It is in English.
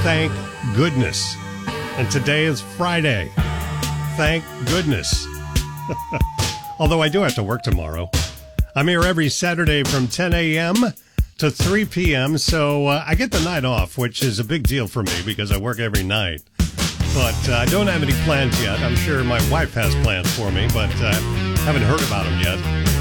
thank goodness. And today is Friday. Thank goodness. Although I do have to work tomorrow. I'm here every Saturday from 10 a.m. to 3 p.m., so I get the night off, which is a big deal for me because I work every night. But I don't have any plans yet. I'm sure my wife has plans for me, but haven't heard about them yet.